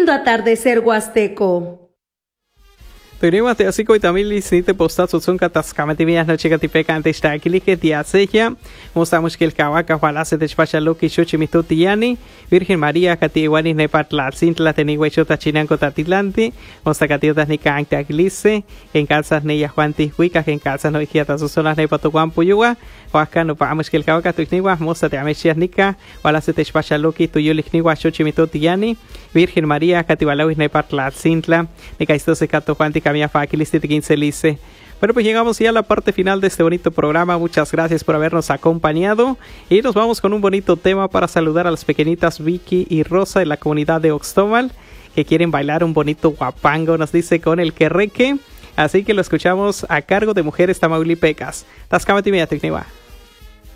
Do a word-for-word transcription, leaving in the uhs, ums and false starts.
escuchando Atardecer Huasteco. Tenemos así que también lisite postas son catascamati vías noche que te pecan te está aquí que te hace ya mostramos que el cabaca ojalá se despacha lo que chochi mi totiani Virgen María que te iguanis ne patla cintla teni huechota chinanco tatilante mostra que te otas ni can te aguilice en calzas ne ya juanti huica en calzas no higiata sus zonas ne pato guampo yuga o acá no pagamos que el cabaca tu igniwa mostra te amechias nica ojalá se despacha lo que tu yo ligniwa chochi mi totiani Virgen María que te valawis ne patla cintla ni caisto se cato juanti Camia Fakiliste quince lice. Bueno, pues llegamos ya a la parte final de este bonito programa. Muchas gracias por habernos acompañado. Y nos vamos con un bonito tema para saludar a las pequeñitas Vicky y Rosa de la comunidad de Oxtomal, que quieren bailar un bonito guapango, nos dice, con el querreque. Así que lo escuchamos a cargo de Mujeres Tamaulipecas. Tascamati Meatricniwa.